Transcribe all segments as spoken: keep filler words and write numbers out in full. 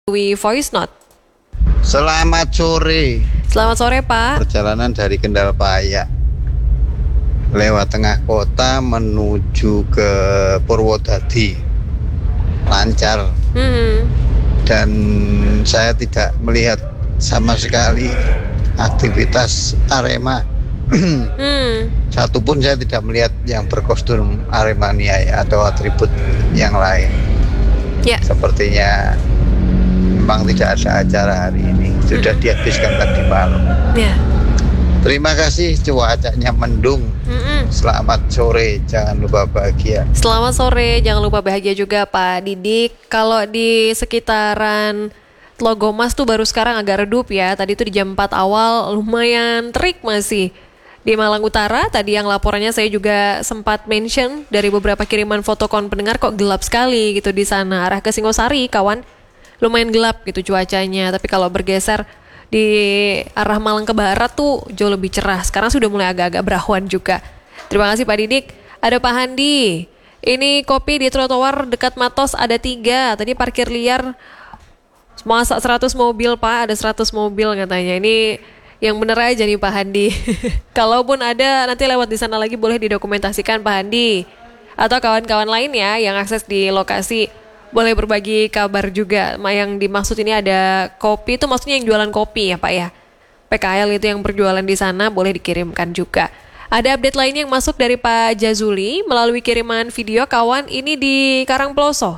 melalui voice note. Selamat sore. Selamat sore, Pak. Perjalanan dari Kendal-Paya lewat tengah kota menuju ke Purwodadi lancar. Hmm. Dan saya tidak melihat sama sekali aktivitas Arema. hmm. Satupun saya tidak melihat yang berkostum Aremania ya, atau atribut yang lain. Ya. Sepertinya memang tidak ada acara hari ini, sudah hmm. dihabiskan tadi malam. Ya. Terima kasih, cuacanya mendung. Mm-mm. Selamat sore, jangan lupa bahagia. Selamat sore, jangan lupa bahagia juga Pak Didik. Kalau di sekitaran Tlogomas tuh baru sekarang agak redup ya. Tadi tuh di jam empat awal lumayan terik masih. Di Malang Utara tadi yang laporannya saya juga sempat mention dari beberapa kiriman foto kawan pendengar, kok gelap sekali gitu di sana. Arah ke Singosari kawan, lumayan gelap gitu cuacanya. Tapi kalau bergeser di arah Malang ke barat tuh jauh lebih cerah. Sekarang sudah mulai agak-agak berawan juga. Terima kasih Pak Didik. Ada Pak Handi. Ini kopi di trotoar dekat Matos ada tiga. Tadi parkir liar masa seratus mobil Pak. Ada seratus mobil katanya. Ini yang bener aja nih Pak Handi. Kalaupun ada nanti lewat di sana lagi boleh didokumentasikan Pak Handi. Atau kawan-kawan lain ya yang akses di lokasi boleh berbagi kabar juga. Yang dimaksud ini ada kopi itu maksudnya yang jualan kopi ya Pak ya. P K L itu yang berjualan di sana boleh dikirimkan juga. Ada update lainnya yang masuk dari Pak Jazuli melalui kiriman video kawan ini di Karangploso.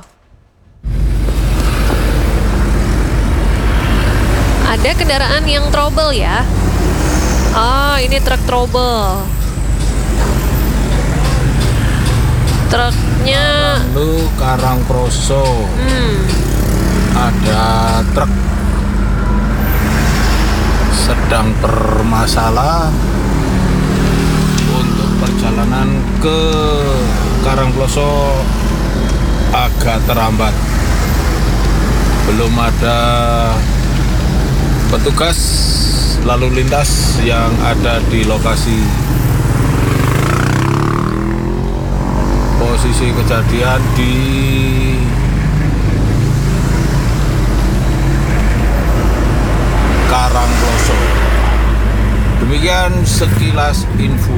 Ada kendaraan yang trouble ya. Ah, ini truk trouble. Truknya lalu Karangploso. Hmm. Ada truk sedang bermasalah untuk perjalanan ke Karangploso agak terhambat. Belum ada petugas lalu lintas yang ada di lokasi. Posisi kejadian di Karangploso. Demikian sekilas info.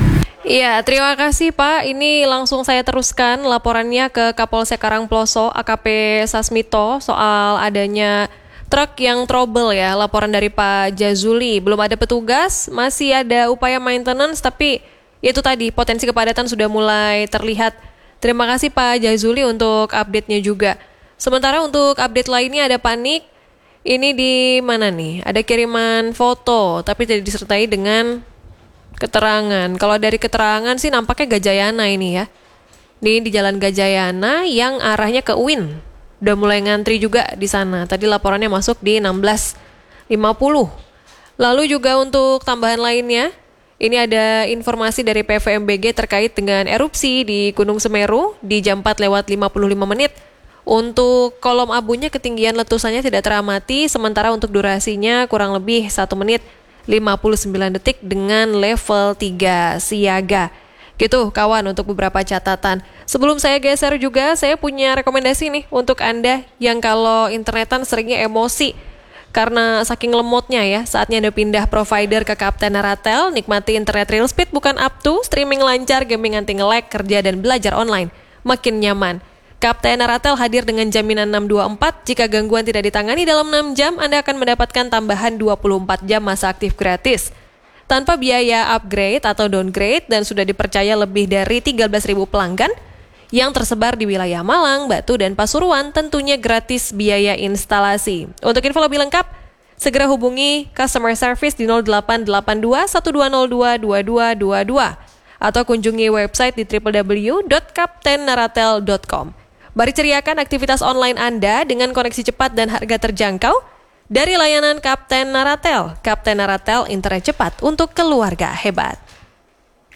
Iya, terima kasih Pak. Ini langsung saya teruskan laporannya ke Kapolsek Karangploso A K P Sasmito soal adanya truk yang trouble ya. Laporan dari Pak Jazuli. Belum ada petugas, masih ada upaya maintenance, tapi itu tadi potensi kepadatan sudah mulai terlihat. Terima kasih Pak Jazuli untuk update-nya juga. Sementara untuk update lainnya ada panik. Ini di mana nih? Ada kiriman foto tapi tidak disertai dengan keterangan. Kalau dari keterangan sih nampaknya Gajayana ini ya. Ini di Jalan Gajayana yang arahnya ke U I N. Udah mulai ngantri juga di sana. Tadi laporannya masuk di enam belas lima puluh. Lalu juga untuk tambahan lainnya, ini ada informasi dari P V M B G terkait dengan erupsi di Gunung Semeru di jam empat lewat lima puluh lima menit. Untuk kolom abunya ketinggian letusannya tidak teramati, sementara untuk durasinya kurang lebih satu menit lima puluh sembilan detik dengan level tiga siaga. Gitu kawan untuk beberapa catatan. Sebelum saya geser juga, saya punya rekomendasi nih untuk Anda yang kalau internetan seringnya emosi karena saking lemotnya ya. Saatnya Anda pindah provider ke Kapten Naratel, nikmati internet real speed bukan up to, streaming lancar, gaming anti nge-lag, kerja dan belajar online makin nyaman. Kapten Naratel hadir dengan jaminan enam dua empat. Jika gangguan tidak ditangani dalam enam jam, Anda akan mendapatkan tambahan dua puluh empat jam masa aktif gratis. Tanpa biaya upgrade atau downgrade dan sudah dipercaya lebih dari tiga belas ribu pelanggan yang tersebar di wilayah Malang, Batu, dan Pasuruan, tentunya gratis biaya instalasi. Untuk info lebih lengkap, segera hubungi customer service di nol delapan delapan dua satu dua nol dua dua dua dua dua atau kunjungi website di w w w dot kapten naratel dot com. Mari ceriakan aktivitas online Anda dengan koneksi cepat dan harga terjangkau dari layanan Kapten Naratel. Kapten Naratel, internet cepat untuk keluarga hebat.